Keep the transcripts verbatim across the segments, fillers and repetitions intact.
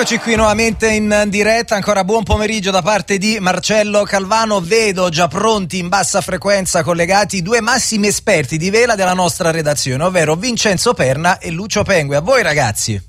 Eccoci qui nuovamente in diretta, ancora buon pomeriggio da parte di Marcello Calvano. Vedo già pronti in bassa frequenza collegati i due massimi esperti di vela della nostra redazione, ovvero Vincenzo Perna e Lucio Pengue. A voi ragazzi.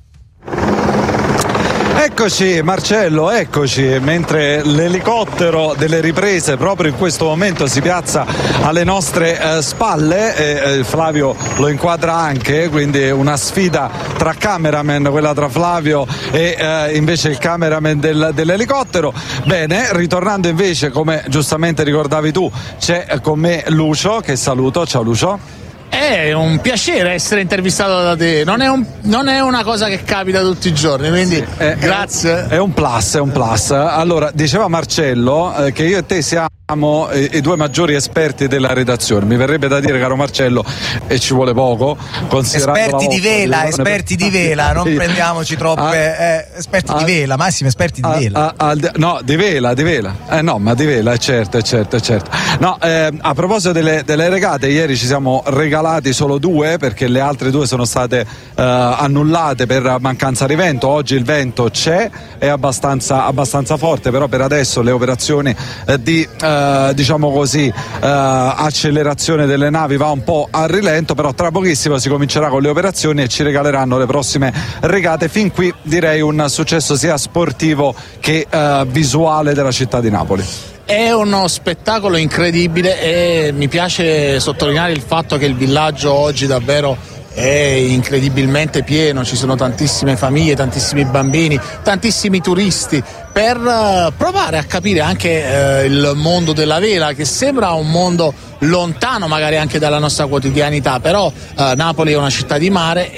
Eccoci Marcello, eccoci, mentre l'elicottero delle riprese proprio in questo momento si piazza alle nostre eh, spalle, e eh, Flavio lo inquadra anche, quindi una sfida tra cameraman, quella tra Flavio e eh, invece il cameraman del, dell'elicottero. Bene, ritornando invece, come giustamente ricordavi tu, c'è con me Lucio, che saluto. Ciao Lucio. È un piacere essere intervistato da te, non è, un, non è una cosa che capita tutti i giorni, quindi sì, è, grazie. È un plus, è un plus. Allora, diceva Marcello eh, che io e te siamo i, i due maggiori esperti della redazione. Mi verrebbe da dire, caro Marcello, e ci vuole poco, esperti di vela, esperti di vela, non prendiamoci troppe ah, eh, esperti ah, di vela, massimi esperti di ah, vela. Ah, ah, no, di vela, di vela. Eh no, ma di vela, è certo, è certo, è certo. No, eh, a proposito delle, delle regate, ieri ci siamo regalati solo due perché le altre due sono state eh, annullate per mancanza di vento. Oggi il vento c'è, è abbastanza, abbastanza forte, però per adesso le operazioni eh, di eh, diciamo così eh, accelerazione delle navi va un po' a rilento, però tra pochissimo si comincerà con le operazioni e ci regaleranno le prossime regate. Fin qui direi un successo sia sportivo che eh, visuale della città di Napoli. È uno spettacolo incredibile e mi piace sottolineare il fatto che il villaggio oggi davvero è incredibilmente pieno, ci sono tantissime famiglie, tantissimi bambini, tantissimi turisti per uh, provare a capire anche uh, il mondo della vela, che sembra un mondo lontano magari anche dalla nostra quotidianità, però uh, Napoli è una città di mare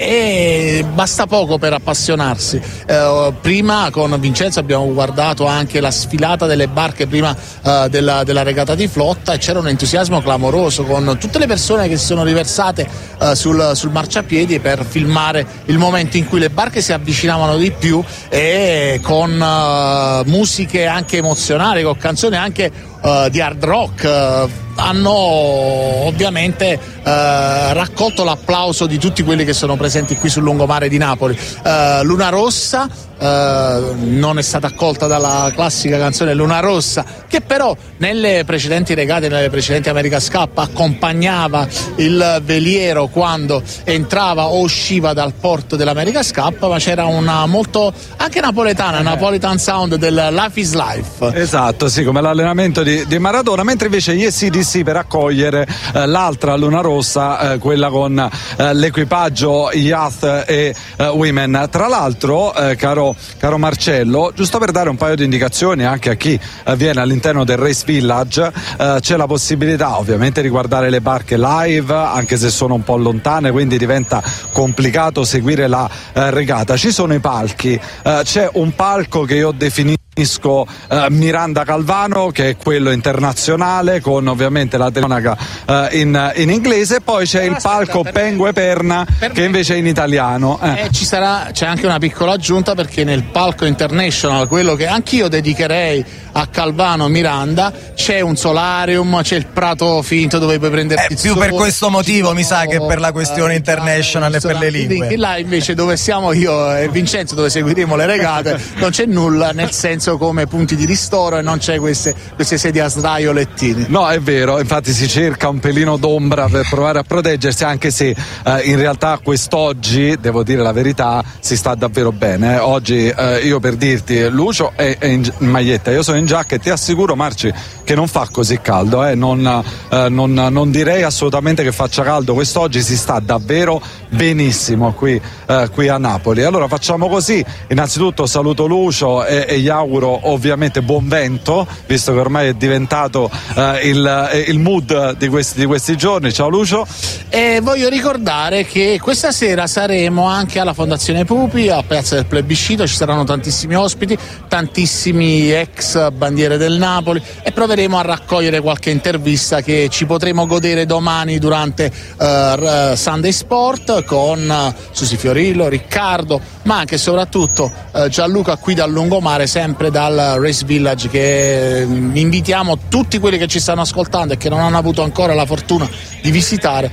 e basta poco per appassionarsi. Uh, prima con Vincenzo abbiamo guardato anche la sfilata delle barche prima uh, della, della regata di flotta e c'era un entusiasmo clamoroso con tutte le persone che si sono riversate uh, sul, sul marciapiedi per filmare il momento in cui le barche si avvicinavano di più e con uh, musiche anche emozionali, con canzoni anche uh, di hard rock. Uh, hanno ovviamente uh, raccolto l'applauso di tutti quelli che sono presenti qui sul lungomare di Napoli. Uh, Luna Rossa uh, non è stata accolta dalla classica canzone Luna Rossa, che però nelle precedenti regate, nelle precedenti America's Cup accompagnava il veliero quando entrava o usciva dal porto dell'America's Cup, ma c'era una molto anche napoletana, eh. Napolitan Sound del Life is Life. Esatto, sì, come l'allenamento di, di Maradona, mentre invece gli A C D C per accogliere eh, l'altra Luna Rossa, eh, quella con eh, l'equipaggio Youth e eh, Women. Tra l'altro, eh, caro, caro Marcello, giusto per dare un paio di indicazioni anche a chi eh, viene all'interno del Race Village, eh, c'è la possibilità ovviamente di guardare le barche live, anche se sono un po' lontane, quindi diventa complicato seguire la eh, regata. Ci sono i palchi, eh, c'è un palco che io ho definito Uh, Miranda Calvano, che è quello internazionale con ovviamente la telecronaca uh, in, in inglese, poi c'è il palco Pengue Perna che invece è in italiano. Eh. Eh, ci sarà, c'è anche una piccola aggiunta, perché nel palco international, quello che anch'io dedicherei a Calvano Miranda, c'è un solarium, c'è il prato finto dove puoi prenderti eh, il più sole, per questo motivo mi sa che per la questione uh, international e per le lingue. Quindi, là invece dove siamo io e Vincenzo, dove seguiremo le regate, non c'è nulla, nel senso come punti di ristoro, e non c'è queste, queste sedie a sdraio, lettini. No, è vero, infatti si cerca un pelino d'ombra per provare a proteggersi, anche se eh, in realtà quest'oggi, devo dire la verità, si sta davvero bene. Eh. Oggi eh, io, per dirti, Lucio è, è in maglietta, io sono in giacca e ti assicuro, Marci, che non fa così caldo, eh. non, eh, non, non direi assolutamente che faccia caldo. Quest'oggi si sta davvero benissimo qui, eh, qui a Napoli. Allora facciamo così, innanzitutto saluto Lucio e, e gli auguro ovviamente buon vento, visto che ormai è diventato eh, il, il mood di questi, di questi giorni. Ciao Lucio. E voglio ricordare che questa sera saremo anche alla Fondazione Pupi, a Piazza del Plebiscito, ci saranno tantissimi ospiti, tantissimi ex bandiere del Napoli, e proveremo a raccogliere qualche intervista che ci potremo godere domani durante uh, Sunday Sport con uh, Susi Fiorillo, Riccardo, ma anche e soprattutto uh, Gianluca qui dal lungomare, sempre dal Race Village, che invitiamo tutti quelli che ci stanno ascoltando e che non hanno avuto ancora la fortuna di visitare